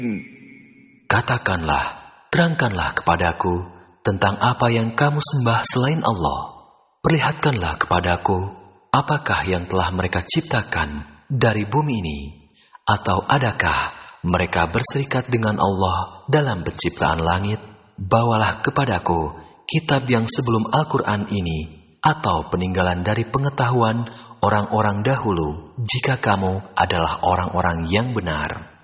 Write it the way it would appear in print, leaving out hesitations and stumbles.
Katakanlah, terangkanlah kepadaku tentang apa yang kamu sembah selain Allah. Perlihatkanlah kepadaku, apakah yang telah mereka ciptakan dari bumi ini, atau adakah mereka berserikat dengan Allah dalam penciptaan langit? Bawalah kepadaku kitab yang sebelum Al-Quran ini, atau peninggalan dari pengetahuan orang-orang dahulu, jika kamu adalah orang-orang yang benar.